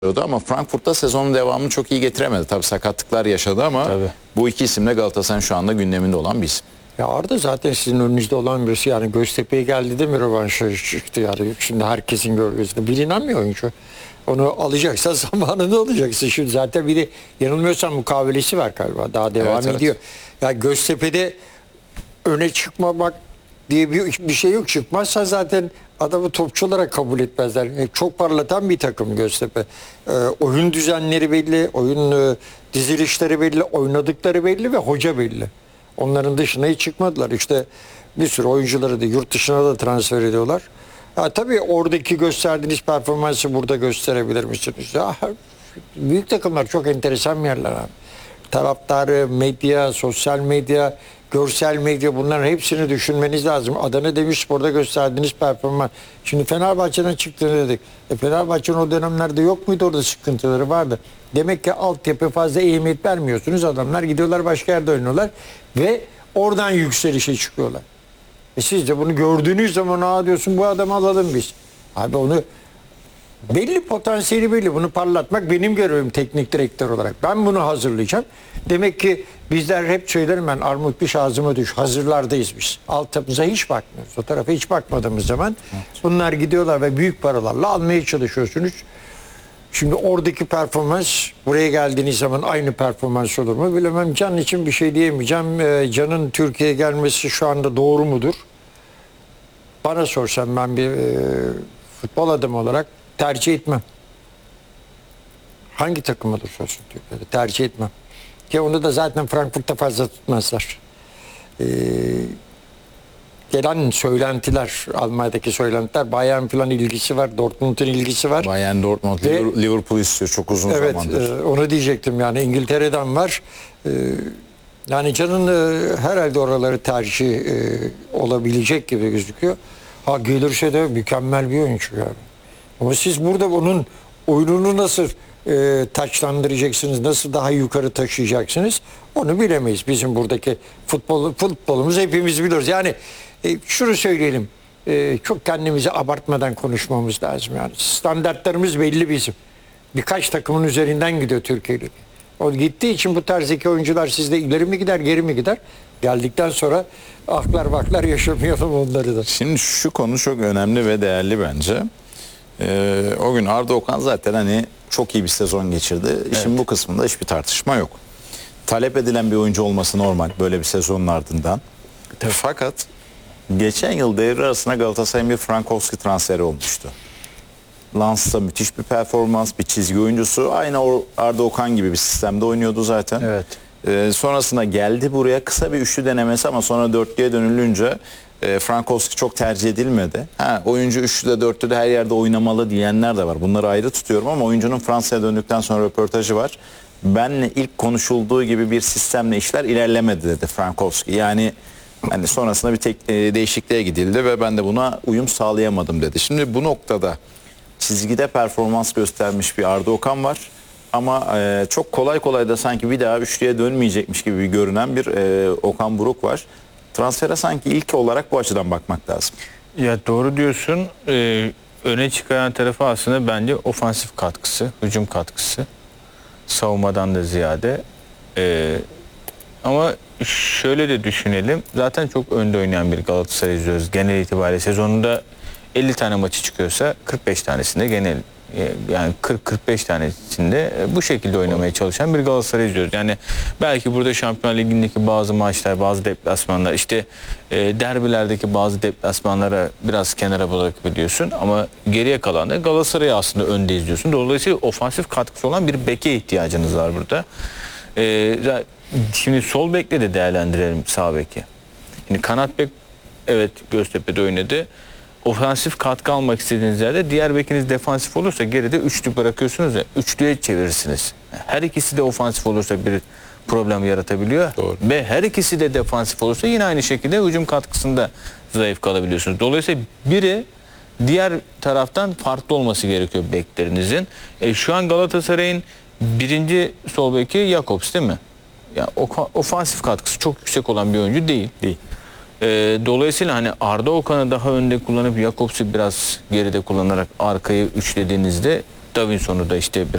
ama Frankfurt'ta sezonun devamını çok iyi getiremedi. Tabii sakatlıklar yaşadı ama bu iki isimle Galatasaray'ın şu anda gündeminde olan bir isim. Ya Arda zaten sizin önünüzde olan birisi, yani Göztepe'ye geldi de mi rövanşa çıktı yani, şimdi herkesin gölgesinde bilinemiyor oyuncu. Onu alacaksa zamanında alacaksın. Şimdi zaten bir de yanılmıyorsam mukavelesi var galiba, daha devam ediyor. Ya Göztepe'de öne çıkmamak diye bir şey yok. Çıkmazsa zaten adamı topçu olarak kabul etmezler. Çok parlatan bir takım Göztepe. Oyun düzenleri belli, oyun dizilişleri belli, oynadıkları belli ve hoca belli. Onların dışına hiç çıkmadılar. İşte bir sürü oyuncuları da yurt dışına da transfer ediyorlar. Ya tabii oradaki gösterdiğiniz performansı burada gösterebilir misiniz? Ya, büyük takımlar çok enteresan yerler abi. Taraftarı, medya, sosyal medya, görsel medya, bunların hepsini düşünmeniz lazım. Adana Demirspor'da gösterdiğiniz performans. Şimdi Fenerbahçe'den çıktığını dedik. Fenerbahçe'nin o dönemlerde yok muydu, orada sıkıntıları vardı. Demek ki altyapı fazla ehemmiyet vermiyorsunuz. Adamlar gidiyorlar başka yerde oynuyorlar ve oradan yükselişe çıkıyorlar. Siz de bunu gördüğünüz zaman diyorsun bu adamı alalım biz. Abi onu belli, potansiyeli belli. Bunu parlatmak benim görevim teknik direktör olarak. Ben bunu hazırlayacağım. Demek ki bizler, hep söylerim ben, armut piş ağzıma düş. Hazırlardayız biz. Altyapımıza hiç bakmıyoruz. O tarafa hiç bakmadığımız zaman bunlar gidiyorlar ve büyük paralarla almaya çalışıyorsunuz. Şimdi oradaki performans buraya geldiğiniz zaman aynı performans olur mu bilemem. Can için bir şey diyemeyeceğim. Can'ın Türkiye'ye gelmesi şu anda doğru mudur? Bana sorsan ben bir futbol adamı olarak tercih etmem. Hangi takım olursa olsun Türkiye'de tercih etmem. Ki onu da zaten Frankfurt'ta fazla tutmazlar. Gelen söylentiler, Almanya'daki söylentiler, Bayern falan ilgisi var, Dortmund'un ilgisi var. Bayern, Dortmund, Liverpool istiyor çok uzun zamandır. Evet, onu diyecektim, yani İngiltere'den var. Yani Can'ın herhalde oraları tercih olabilecek gibi gözüküyor. Ha, gelirse de mükemmel bir oyuncu yani. Ama siz burada bunun oyununu nasıl taçlandıracaksınız, nasıl daha yukarı taşıyacaksınız, onu bilemeyiz. Bizim buradaki futbolumuz hepimiz biliyoruz. Yani şunu söyleyelim, çok kendimizi abartmadan konuşmamız lazım. Yani standartlarımız belli bizim. Birkaç takımın üzerinden gidiyor Türkiye'de. O gittiği için bu tarzdaki oyuncular sizde ileri mi gider, geri mi gider? Geldikten sonra aklar baklar yaşamayalım onları da. Şimdi şu konu çok önemli ve değerli bence. O gün Arda Okan zaten hani çok iyi bir sezon geçirdi. İşin bu kısmında hiçbir tartışma yok. Talep edilen bir oyuncu olması normal böyle bir sezonun ardından. Fakat geçen yıl devre arasında Galatasaray'ın bir Frankowski transferi olmuştu. Lans'ta müthiş bir performans, bir çizgi oyuncusu. Aynı Arda Okan gibi bir sistemde oynuyordu zaten. Evet. Sonrasında geldi buraya, kısa bir üçlü denemesi ama sonra dörtlüye dönülünce Frankowski çok tercih edilmedi. Oyuncu üçlüde dörtlüde her yerde oynamalı diyenler de var. Bunları ayrı tutuyorum ama oyuncunun Fransa'ya döndükten sonra röportajı var. Benle ilk konuşulduğu gibi bir sistemle işler ilerlemedi dedi Frankowski. Yani sonrasında bir değişikliğe gidildi ve ben de buna uyum sağlayamadım dedi. Şimdi bu noktada çizgide performans göstermiş bir Arda Okan var. Ama çok kolay kolay da sanki bir daha üçlüye dönmeyecekmiş gibi görünen bir Okan Buruk var. Transfere sanki ilk olarak bu açıdan bakmak lazım. Ya doğru diyorsun. Öne çıkaran tarafı aslında bence ofansif katkısı, hücum katkısı. Savunmadan da ziyade. Ama şöyle de düşünelim. Zaten çok önde oynayan bir Galatasaray izliyoruz. Genel itibariyle sezonunda 50 tane maçı çıkıyorsa 45 tanesinde genel, yani 40-45 tanesinde bu şekilde oynamaya çalışan bir Galatasaray izliyoruz. Yani belki burada Şampiyonlar Ligi'ndeki bazı maçlar, bazı deplasmanlar, işte derbilerdeki bazı deplasmanlara biraz kenara bırakabiliyorsun ama geriye kalan da Galatasaray'ı aslında önde izliyorsun. Dolayısıyla ofansif katkısı olan bir beke ihtiyacınız var burada. Şimdi sol bekle de değerlendirelim sağ beki. Şimdi kanat bek, evet, Göztepe'de oynadı. Ofansif katkı almak istediğiniz yerde diğer bekiniz defansif olursa geride üçlü bırakıyorsunuz ya, üçlüye çevirirsiniz. Her ikisi de ofansif olursa bir problem yaratabiliyor. Doğru. Ve her ikisi de defansif olursa yine aynı şekilde hücum katkısında zayıf kalabiliyorsunuz. Dolayısıyla biri diğer taraftan farklı olması gerekiyor beklerinizin. Şu an Galatasaray'ın birinci sol beki Jakobs değil mi? Yani ofansif katkısı çok yüksek olan bir oyuncu değil. Dolayısıyla hani Arda Okan'ı daha önde kullanıp Jakobs'u biraz geride kullanarak arkayı üçlediğinizde Davinson'u da işte biraz